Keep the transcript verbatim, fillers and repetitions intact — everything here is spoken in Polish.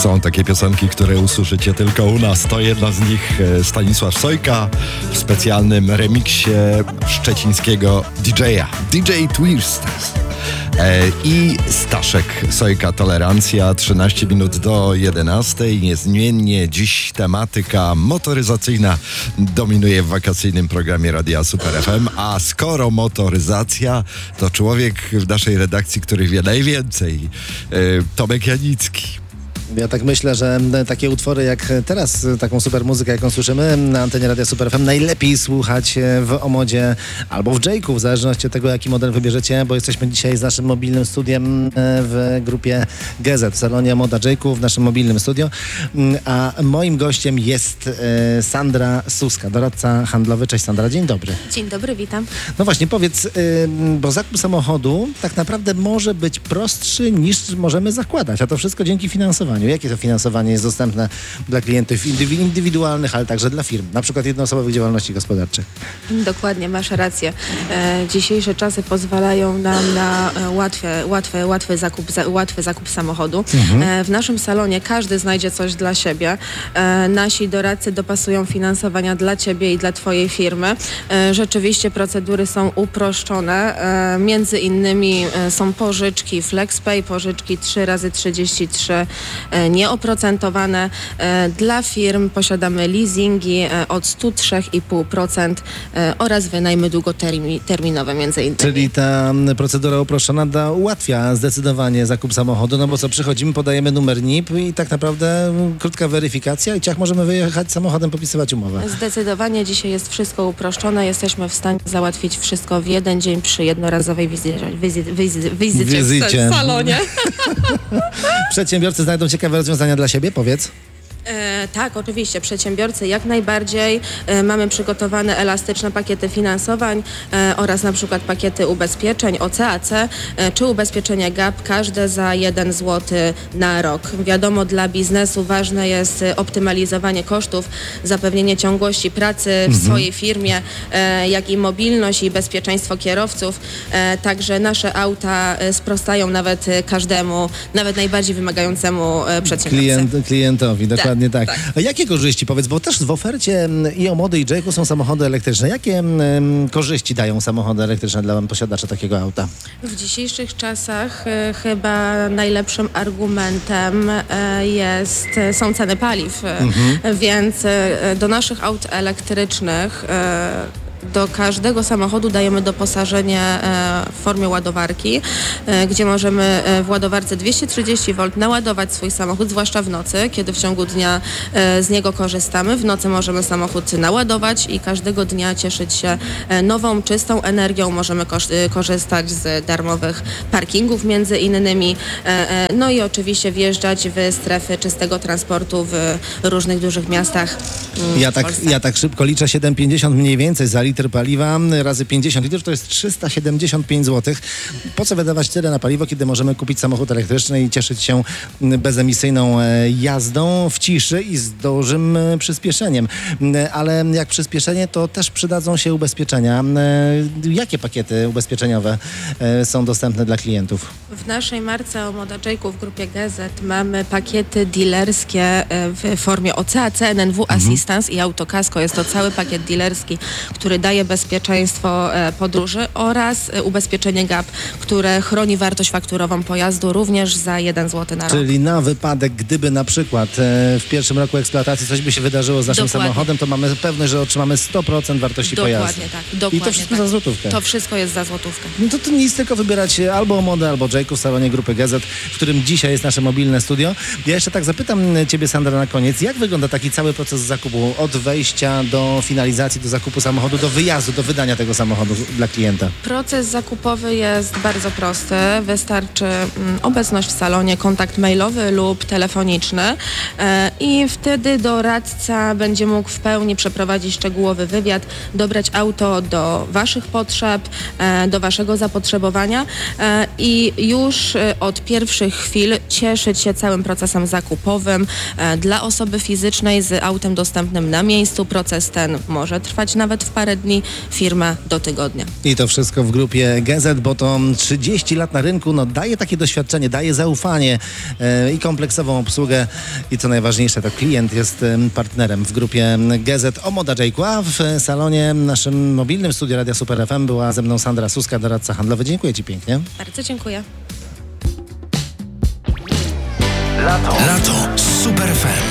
Są takie piosenki, które usłyszycie tylko u nas. To jedna z nich Stanisław Sojka w specjalnym remiksie szczecińskiego didżeja D J Twisters. I Staszek Sojka Tolerancja, trzynaście minut do jedenastej. Niezmiennie dziś tematyka motoryzacyjna dominuje w wakacyjnym programie Radia Super F M. A skoro motoryzacja, to człowiek w naszej redakcji, który wie najwięcej, Tomek Janicki. Ja tak myślę, że takie utwory jak teraz, taką super muzykę, jaką słyszymy na antenie Radia Super F M, najlepiej słuchać w Omodzie albo w Jake'u, w zależności od tego, jaki model wybierzecie, bo jesteśmy dzisiaj z naszym mobilnym studiem w grupie G Z, w salonie Omoda Jake'u, w naszym mobilnym studio. A moim gościem jest Sandra Suska, doradca handlowy. Cześć Sandra, dzień dobry. Dzień dobry, witam. No właśnie, powiedz, bo zakup samochodu tak naprawdę może być prostszy niż możemy zakładać, a to wszystko dzięki finansowaniu. Jakie to finansowanie jest dostępne dla klientów indywidualnych, ale także dla firm, na przykład jednoosobowych działalności gospodarczych? Dokładnie, masz rację. E, dzisiejsze czasy pozwalają nam na e, łatwy, łatwy, łatwy, zakup, za, łatwy zakup samochodu. Mhm. E, w naszym salonie każdy znajdzie coś dla siebie. E, nasi doradcy dopasują finansowania dla ciebie i dla twojej firmy. E, rzeczywiście procedury są uproszczone. E, między innymi e, są pożyczki FlexPay, pożyczki trzy razy trzydzieści trzy nieoprocentowane. Dla firm posiadamy leasingi od sto trzy i pół procent oraz wynajmy długoterminowe między innymi. Czyli ta procedura uproszczona da, ułatwia zdecydowanie zakup samochodu, no bo co, przychodzimy, podajemy numer N I P i tak naprawdę krótka weryfikacja i ciach możemy wyjechać samochodem, podpisywać umowę. Zdecydowanie dzisiaj jest wszystko uproszczone. Jesteśmy w stanie załatwić wszystko w jeden dzień przy jednorazowej wizycie, wizycie, wizycie, wizycie w salonie. Przedsiębiorcy znajdą ciekawe rozwiązania dla siebie, powiedz. E, tak, oczywiście. Przedsiębiorcy jak najbardziej. E, mamy przygotowane elastyczne pakiety finansowań e, oraz na przykład pakiety ubezpieczeń O C A C e, czy ubezpieczenie G A P, każde za jeden złoty na rok. Wiadomo, dla biznesu ważne jest optymalizowanie kosztów, zapewnienie ciągłości pracy w mhm. swojej firmie, e, jak i mobilność i bezpieczeństwo kierowców. E, także nasze auta sprostają nawet każdemu, nawet najbardziej wymagającemu e, przedsiębiorcy. Klient, klientowi, dokładnie. Tak, tak. tak. A jakie korzyści, powiedz, bo też w ofercie i Omody i Jake'u są samochody elektryczne. Jakie um, korzyści dają samochody elektryczne dla posiadaczy takiego auta? W dzisiejszych czasach e, chyba najlepszym argumentem e, jest, są ceny paliw, mhm. więc e, do naszych aut elektrycznych e, do każdego samochodu dajemy doposażenie e, w formie ładowarki, e, gdzie możemy e, w ładowarce dwieście trzydzieści wolt naładować swój samochód, zwłaszcza w nocy, kiedy w ciągu dnia e, z niego korzystamy. W nocy możemy samochód naładować i każdego dnia cieszyć się e, nową, czystą energią. Możemy kosz, e, korzystać z darmowych parkingów między innymi. E, e, no i oczywiście wjeżdżać w strefy czystego transportu w różnych dużych miastach. Mm, ja, tak, ja tak szybko liczę, siedem pięćdziesiąt mniej więcej za litr paliwa razy pięćdziesiąt litrów to jest trzysta siedemdziesiąt pięć złotych. Po co wydawać tyle na paliwo, kiedy możemy kupić samochód elektryczny i cieszyć się bezemisyjną jazdą w ciszy i z dużym przyspieszeniem. Ale jak przyspieszenie, to też przydadzą się ubezpieczenia. Jakie pakiety ubezpieczeniowe są dostępne dla klientów? W naszej marce Omoda Jake'u w grupie G Z mamy pakiety dealerskie w formie O C A C, N N W Assistance mhm. i Autokasko. Jest to cały pakiet dealerski, który daje bezpieczeństwo podróży oraz ubezpieczenie G A P, które chroni wartość fakturową pojazdu również za jeden złoty na rok. Czyli na wypadek, gdyby na przykład w pierwszym roku eksploatacji coś by się wydarzyło z naszym dokładnie. samochodem, to mamy pewność, że otrzymamy sto procent wartości dokładnie pojazdu. Tak, dokładnie I to wszystko tak. za złotówkę. To wszystko jest za złotówkę. No to, to nic, tylko wybierać albo Omodę, albo Jake'u w salonie grupy G Z, w którym dzisiaj jest nasze mobilne studio. Ja jeszcze tak zapytam ciebie, Sandra, na koniec. Jak wygląda taki cały proces zakupu od wejścia do finalizacji, do zakupu samochodu, do wyjazdu, do wydania tego samochodu dla klienta? Proces zakupowy jest bardzo prosty. Wystarczy mm, obecność w salonie, kontakt mailowy lub telefoniczny e, i wtedy doradca będzie mógł w pełni przeprowadzić szczegółowy wywiad, dobrać auto do waszych potrzeb, e, do waszego zapotrzebowania e, i już e, od pierwszych chwil cieszyć się całym procesem zakupowym. E, dla osoby fizycznej z autem dostępnym na miejscu proces ten może trwać nawet w parę dni. dni, firma do tygodnia. I to wszystko w grupie G Z, bo to trzydzieści lat na rynku, no daje takie doświadczenie, daje zaufanie e, i kompleksową obsługę i co najważniejsze, to klient jest e, partnerem w grupie G Z. O Moda J-Q, a w salonie naszym mobilnym studiu Radia Super F M była ze mną Sandra Suska, doradca handlowy. Dziękuję Ci pięknie. Bardzo dziękuję. Lato. Lato. Super F M.